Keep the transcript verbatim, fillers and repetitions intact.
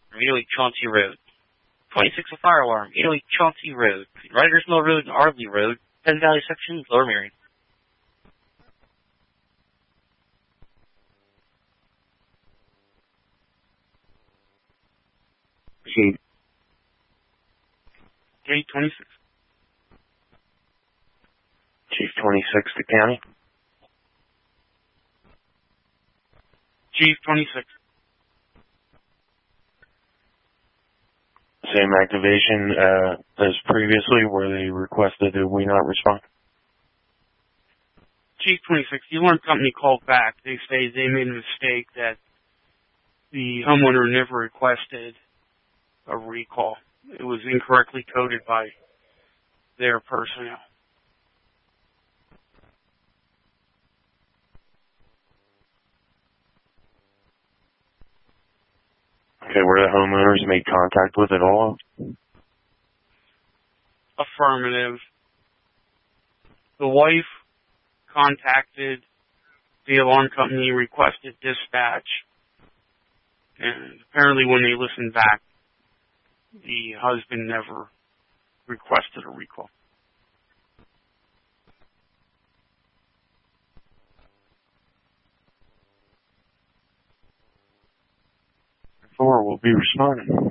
eight oh eight Chauncey Road. twenty-six, a fire alarm, eight oh eight Chauncey Road. Riders Mill Road and Ardley Road, Penn Valley section, Lower Merion. Chief. Chief twenty-six. Chief twenty-six, the county. Chief twenty-six. Same activation uh, as previously, where they requested that we not respond. Chief twenty-six, the alarm company called back. They say they made a mistake, that the homeowner never requested a recall. It was incorrectly coded by their personnel. Okay, were the homeowners made contact with at all? Affirmative. The wife contacted the alarm company, requested dispatch, and apparently when they listened back, the husband never requested a recall. Four will be responding.